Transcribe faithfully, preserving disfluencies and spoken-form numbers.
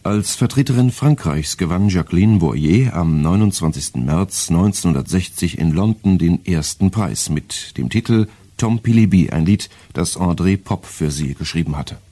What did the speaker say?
Als Vertreterin Frankreichs gewann Jacqueline Boyer am neunundzwanzigsten März neunzehnhundertsechzig in London den ersten Preis mit dem Titel Tom Pilibi, ein Lied, das André Popp für sie geschrieben hatte.